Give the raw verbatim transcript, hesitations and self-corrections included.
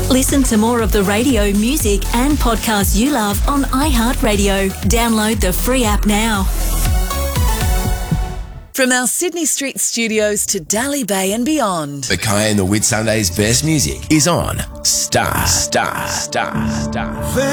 Listen to more of the radio, music and podcasts you love on iHeartRadio. Download the free app now. From our Sydney Street studios to Dally Bay and beyond. The Kai and the Whitsundays' best music is on Star, Star, Star, Star.